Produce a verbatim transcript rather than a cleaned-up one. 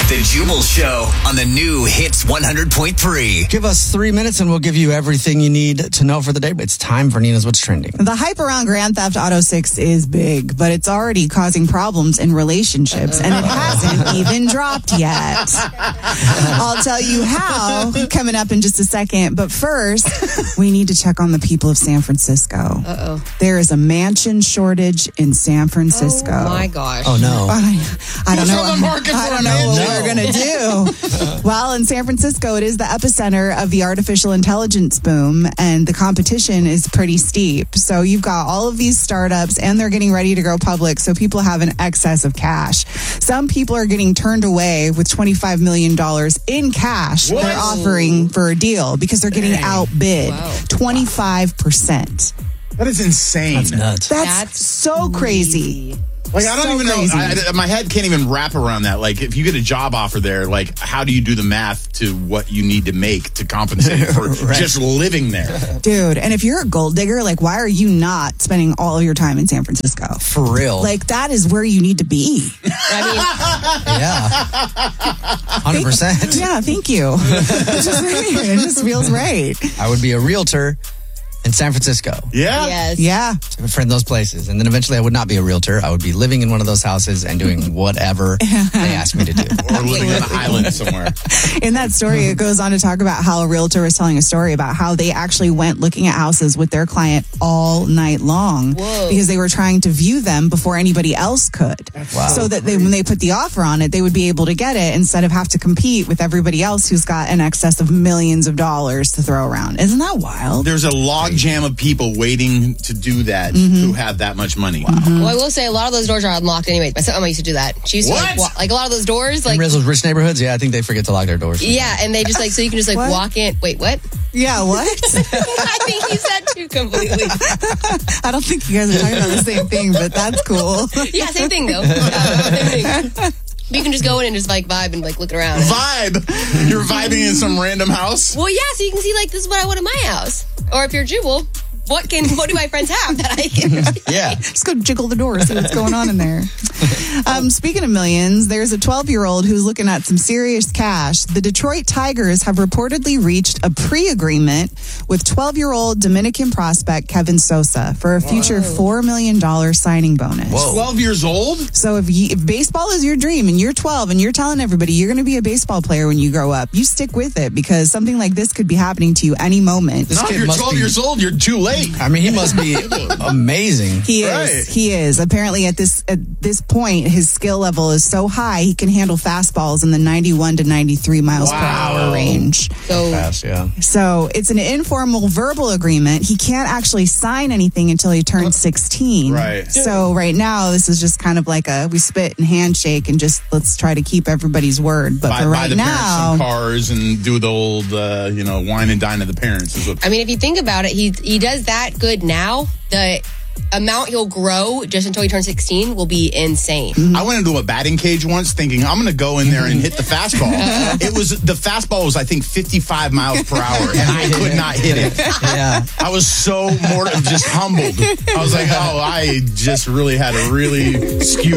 The Jubal Show on the new Hits one hundred point three. Give us three minutes and we'll give you everything you need to know for the day. But it's time for Nina's What's Trending. The hype around Grand Theft Auto six is big, but it's already causing problems in relationships, and it hasn't even dropped yet. I'll tell you how coming up in just a second. But first, we need to check on the people of San Francisco. Uh-oh. There is a mansion shortage in San Francisco. Oh, my gosh. Oh, no. I, I don't know. on the market I for don't a know what mansion. we're going to do. Well, in San Francisco, it is the epicenter of the artificial intelligence boom, and the competition is pretty steep. So you've got all of these startups, and they're getting ready to go public, so people have an excess of cash. Some people are getting turned away with twenty-five million dollars in cash What? they're offering for a deal because they're getting Dang. outbid Wow. twenty-five percent. That is insane. That's nuts. That's, That's so crazy. Like, I don't So even know. crazy. I, I- my head can't even wrap around that. Like, if you get a job offer there, like, how do you do the math to what you need to make to compensate for Right. just living there? Dude, and if you're a gold digger, like, why are you not spending all of your time in San Francisco? For real. Like, that is where you need to be. I yeah. one hundred percent. Yeah, thank you. It's just, it just feels right. I would be a realtor in San Francisco. Yeah? mean, yes. Yeah. I have a friend in those places. And then eventually I would not be a realtor. I would be living in one of those houses and doing whatever they ask me to do. Or living on an island somewhere. In that story, it goes on to talk about how a realtor was telling a story about how they actually went looking at houses with their client all night long. Whoa. Because they were trying to view them before anybody else could. Wow. So that they, when they put the offer on it, they would be able to get it instead of have to compete with everybody else who's got an excess of millions of dollars to throw around. Isn't that wild? There's a log jam of people waiting to do that Mm-hmm. who have that much money. Well, I will say a lot of those doors are unlocked anyways. My stepmama used to do that. She used to like, What? wa- like a lot of those doors, like In those rich neighborhoods, yeah, I think they forget to lock their doors. yeah, and they just like so you can just like What? walk in. Wait, what? Yeah, what? I think he said too completely. I don't think you guys are talking about the same thing, but that's cool. Yeah, same thing though. Yeah, same thing. But you can just go in and just like vibe and like look around. Vibe! You're vibing in some random house? Well, yeah, so you can see like this is what I want in my house. Or if you're Jubal, what can what do my friends have that I can? Yeah. Just go jiggle the door, see what's going on in there. Um, speaking of millions, there's a twelve-year-old who's looking at some serious cash. The Detroit Tigers have reportedly reached a pre-agreement with twelve-year-old Dominican prospect Kevin Sosa for a future four million dollars signing bonus. Whoa. twelve years old? So if, you, if baseball is your dream and you're twelve and you're telling everybody you're going to be a baseball player when you grow up, you stick with it because something like this could be happening to you any moment. This No, if kid you're must twelve be- years old, you're too late. I mean, he must be amazing. He is. Right. He is. Apparently, at this at this point, his skill level is so high he can handle fastballs in the ninety-one to ninety-three miles per Wow. hour range. So Fast, yeah. So it's an informal verbal agreement. He can't actually sign anything until he turns sixteen. Right. So right now, this is just kind of like a we spit and handshake and just let's try to keep everybody's word. But Buy, for buy right the parents some now, cars and do the old, uh, you know, wine and dine of the parents. Is what I mean, if you think about it, he he does that good now. The amount he'll grow just until he turns sixteen will be insane. I went into a batting cage once thinking I'm going to go in there and hit the fastball. It was the fastball was I think fifty-five miles per hour and I could not hit it. Yeah. I was so more just humbled. I was like, oh, I just really had a really skewed